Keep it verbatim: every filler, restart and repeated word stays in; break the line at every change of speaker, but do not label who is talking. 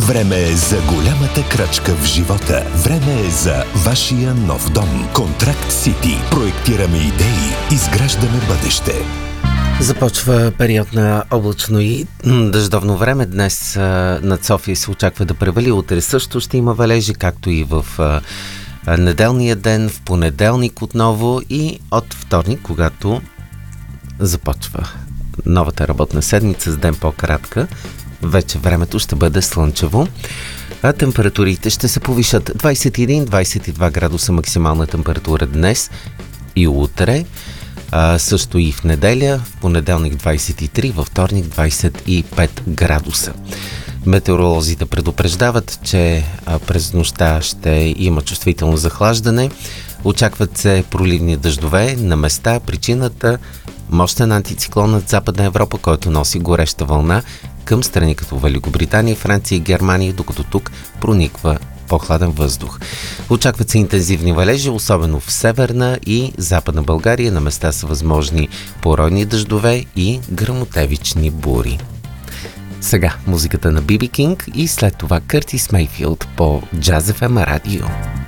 Време е за голямата крачка в живота. Време е за вашия нов дом. Контракт Сити. Проектираме идеи, изграждаме бъдеще.
Започва период на облачно и дъждовно време. Днес а, над София се очаква да превали. Утре също ще има валежи, както и в а, а, неделния ден, в понеделник отново и от вторник, когато започва новата работна седмица с ден по-кратка. Вече времето ще бъде слънчево, а температурите ще се повишат. двайсет и един до двайсет и два градуса максимална температура днес и утре, а, също и в неделя, в понеделник двайсет и три, във вторник двайсет и пет градуса. Метеоролозите предупреждават, че а, през нощта ще има чувствително захлаждане. Очакват се проливни дъждове на места. Причината мощен антициклон над Западна Европа, който носи гореща вълна към страни като Великобритания, Франция и Германия, докато тук прониква по-хладен въздух. Очакват се интензивни валежи, особено в северна и западна България. На места са възможни поройни дъждове и гръмотевични бури. Сега музиката на Би Би Кинг и след това Къртис Мейфилд по Джаз Еф Ем радио.